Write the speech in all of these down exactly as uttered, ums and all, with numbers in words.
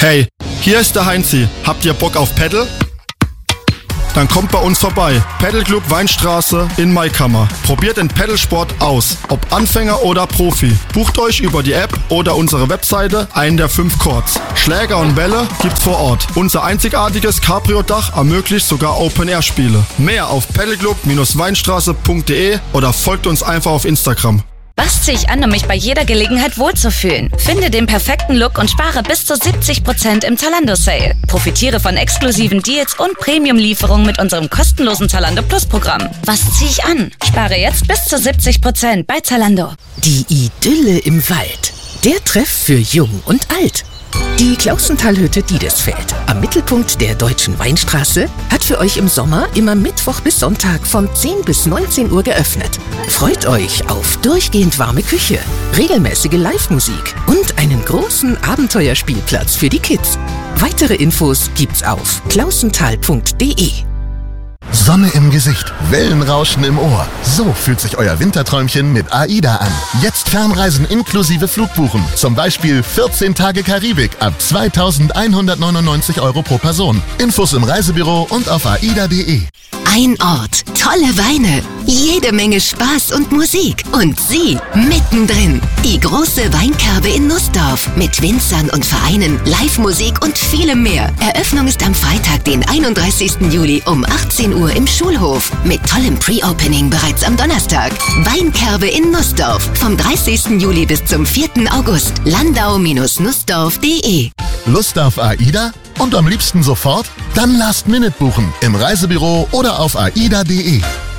Hey, hier ist der Heinzi. Habt ihr Bock auf Paddle? Dann kommt bei uns vorbei. Paddleclub Weinstraße in Maikammer. Probiert den Paddlesport aus. Ob Anfänger oder Profi. Bucht euch über die App oder unsere Webseite einen der fünf Courts. Schläger und Bälle gibt's vor Ort. Unser einzigartiges Cabrio-Dach ermöglicht sogar Open-Air-Spiele. Mehr auf paddleclub Weinstraße punkt de oder folgt uns einfach auf Instagram. Was ziehe ich an, um mich bei jeder Gelegenheit wohlzufühlen? Finde den perfekten Look und spare bis zu siebzig Prozent im Zalando-Sale. Profitiere von exklusiven Deals und Premium-Lieferungen mit unserem kostenlosen Zalando Plus-Programm. Was ziehe ich an? Spare jetzt bis zu siebzig Prozent bei Zalando. Die Idylle im Wald. Der Treff für Jung und Alt. Die Klausentalhütte Diedesfeld am Mittelpunkt der Deutschen Weinstraße hat für euch im Sommer immer Mittwoch bis Sonntag von zehn bis neunzehn Uhr geöffnet. Freut euch auf durchgehend warme Küche, regelmäßige Live-Musik und einen großen Abenteuerspielplatz für die Kids. Weitere Infos gibt's auf klausental punkt de. Sonne im Gesicht, Wellenrauschen im Ohr. So fühlt sich euer Winterträumchen mit AIDA an. Jetzt Fernreisen inklusive Flugbuchen. Zum Beispiel vierzehn Tage Karibik ab zweitausendeinhundertneunundneunzig Euro pro Person. Infos im Reisebüro und auf aida punkt de. Ein Ort, tolle Weine, jede Menge Spaß und Musik. Und Sie mittendrin. Die große Weinkerbe in Nussdorf mit Winzern und Vereinen, Live-Musik und vielem mehr. Eröffnung ist am Freitag, den einunddreißigsten Juli um achtzehn Uhr im Schulhof. Mit tollem Pre-Opening bereits am Donnerstag. Weinkerbe in Nussdorf vom dreißigsten Juli bis zum vierten August. landau Bindestrich nussdorf punkt de. Lust auf AIDA? Und am liebsten sofort? Dann Last Minute buchen im Reisebüro oder auf aida punkt de.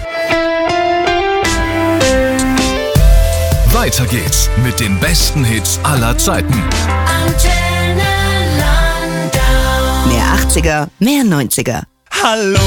Weiter geht's mit den besten Hits aller Zeiten. Mehr achtziger, mehr neunziger. Hallo!